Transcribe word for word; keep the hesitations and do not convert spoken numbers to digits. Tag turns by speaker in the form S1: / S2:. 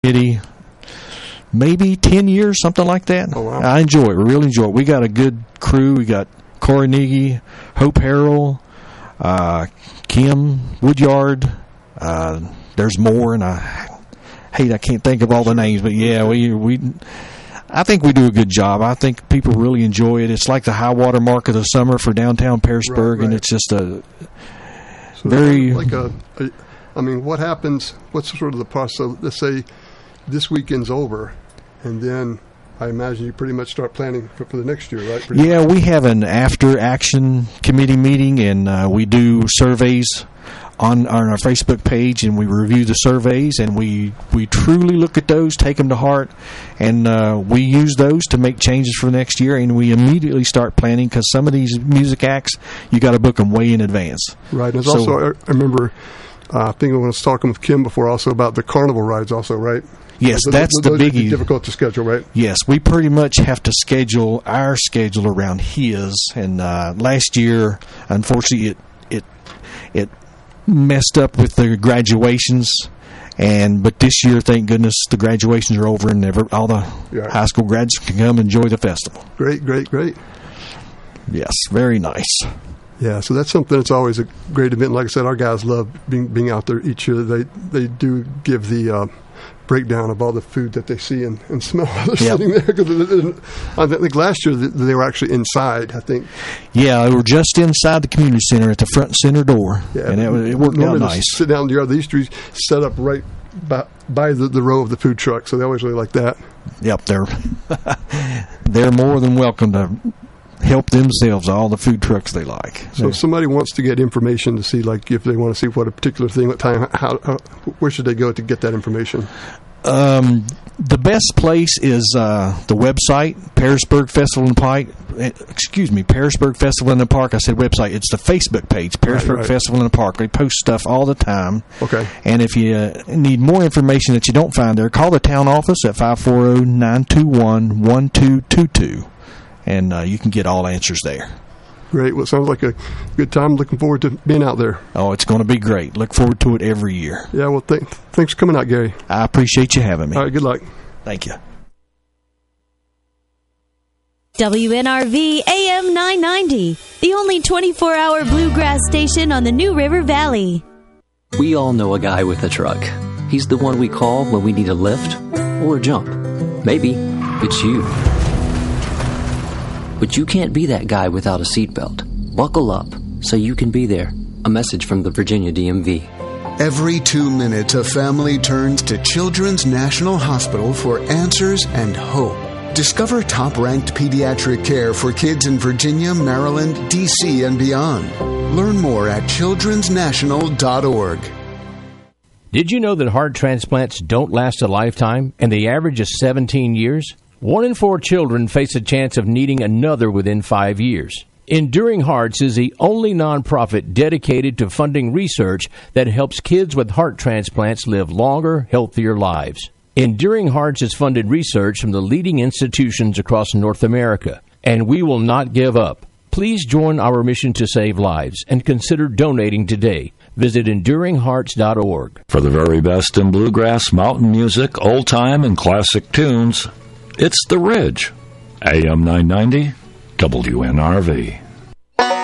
S1: committee maybe ten years, something like that.
S2: Oh, wow.
S1: I enjoy it, really enjoy it. We got a good crew. We got Corey Negi, Hope Harrell, uh, Kim Woodyard. Uh, there's more, and I hate I can't think of all the names, but yeah, we we. I think we do a good job. I think people really enjoy it. It's like the high water mark of the summer for downtown Pearisburg, right, right. and it's just a
S2: so
S1: very
S2: like a, a. I mean, what happens? What's sort of the process? So let's say this weekend's over, and then I imagine you pretty much start planning for, for the next year, right? Pretty
S1: yeah,
S2: much.
S1: we have an after-action committee meeting, and uh, we do surveys on, on our Facebook page, and we review the surveys, and we, we truly look at those, take them to heart, and uh, we use those to make changes for next year, and we immediately start planning, because some of these music acts, you got to book them way in advance.
S2: Right, and
S1: so,
S2: also, I, I remember, uh, I think I was talking with Kim before also about the carnival rides also, right?
S1: Yes,
S2: those,
S1: that's
S2: those
S1: the biggie.
S2: Difficult to schedule, right?
S1: Yes, we pretty much have to schedule our schedule around his. And uh, last year, unfortunately, it it it messed up with the graduations. And but this year, thank goodness, the graduations are over, and never, all the yeah. high school grads can come enjoy the festival.
S2: Great, great, great.
S1: Yes, very nice.
S2: Yeah, so that's something that's always a great event. Like I said, our guys love being being out there each year. They they do give the uh, breakdown of all the food that they see and, and smell while they're
S1: yep.
S2: sitting there. Cause I think last year they were actually inside, I think.
S1: Yeah, they were just inside the community center at the front center door,
S2: yeah,
S1: and it, it worked out nice.
S2: Sit down the yard. They used to be set up right by, by the, the row of the food truck, so they always really like that.
S1: Yep, they're they're more than welcome to help themselves, all the food trucks they like.
S2: So if somebody wants to get information to see, like if they want to see what a particular thing, what time, how, how where should they go to get that information?
S1: Um, the best place is uh, the website, Pearisburg Festival and Park. Excuse me, Pearisburg Festival in the Park. I said website. It's the Facebook page, Pearisburg right, right. Festival in the Park. They post stuff all the time.
S2: Okay.
S1: And if you uh, need more information that you don't find there, call the town office at five four zero, nine two one, one two two two. And uh, you can get all answers there.
S2: Great. Well, it sounds like a good time. Looking forward to being out there.
S1: Oh, it's going to be great. Look forward to it every year.
S2: Yeah, well, th- thanks for coming out, Gary.
S1: I appreciate you having me.
S2: All right, good luck.
S1: Thank you.
S3: W N R V A M nine ninety, the only twenty-four hour bluegrass station on the New River Valley.
S4: We all know a guy with a truck. He's the one we call when we need a lift or a jump. Maybe it's you. But you can't be that guy without a seatbelt. Buckle up so you can be there. A message from the Virginia D M V.
S5: Every two minutes, a family turns to Children's National Hospital for answers and hope. Discover top-ranked pediatric care for kids in Virginia, Maryland, D C, and beyond. Learn more at childrens national dot org.
S6: Did you know that heart transplants don't last a lifetime, and the average is seventeen years? One in four children face a chance of needing another within five years. Enduring Hearts is the only nonprofit dedicated to funding research that helps kids with heart transplants live longer, healthier lives. Enduring Hearts has funded research from the leading institutions across North America, and we will not give up. Please join our mission to save lives and consider donating today. Visit enduring hearts dot org.
S7: For the very best in bluegrass, mountain music, old-time, and classic tunes, it's The Ridge. A M nine ninety, W N R V.